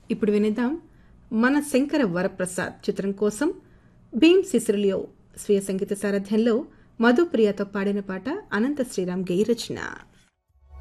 ఇప్పుడు వినేద్దాం మన శంకర వరప్రసాద్ చిత్రం కోసం భీమ్ సిసిలియో స్వీయ సంగీత సారథ్యంలో మధుప్రియతో పాడిన పాట అనంత శ్రీరామ్ గేయ రచన.